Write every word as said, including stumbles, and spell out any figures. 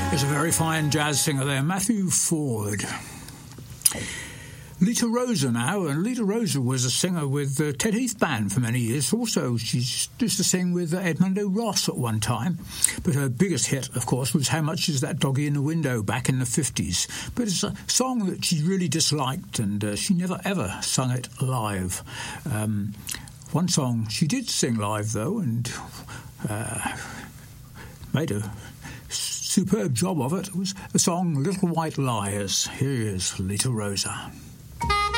There's a very fine jazz singer there, Matthew Ford. Lita Rosa now, and Lita Rosa was a singer with the Ted Heath Band for many years. Also, she used to sing with Edmundo Ross at one time. But her biggest hit, of course, was How Much Is That Doggy in the Window back in the fifties. But it's a song that she really disliked, and uh, she never ever sung it live. Um, one song she did sing live, though, and uh, made a superb job of it. It was the song Little White Lies. Here is Lita Rosa.